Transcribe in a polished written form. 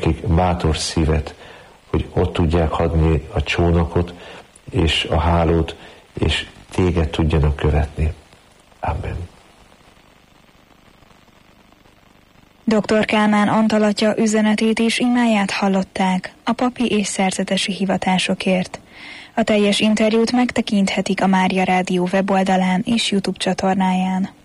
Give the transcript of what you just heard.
nekik bátor szívet, hogy ott tudják hagyni a csónakot és a hálót, és téged tudjanak követni. Amen. Dr. Kálmán Antal atya üzenetét és imáját hallották a papi és szerzetesi hivatásokért. A teljes interjút megtekinthetik a Mária Rádió weboldalán és YouTube csatornáján.